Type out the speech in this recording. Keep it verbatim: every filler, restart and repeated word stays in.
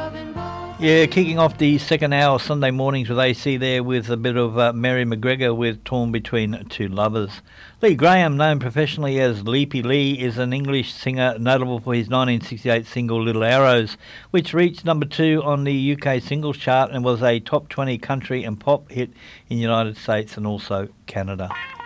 Yeah, kicking off the second hour Sunday mornings with A C there with a bit of uh, Mary McGregor with Torn Between Two Lovers. Lee Graham, known professionally as Leapy Lee, is an English singer notable for his nineteen sixty-eight single Little Arrows, which reached number two on the U K singles chart and was a top twenty country and pop hit in the United States and also Canada.